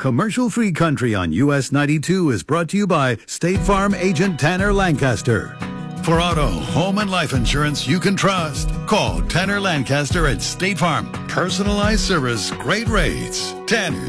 Commercial-free country on US 92 is brought to you by State Farm agent Tanner Lancaster. For auto, home, and life insurance you can trust, call Tanner Lancaster at State Farm. Personalized service, great rates. Tanner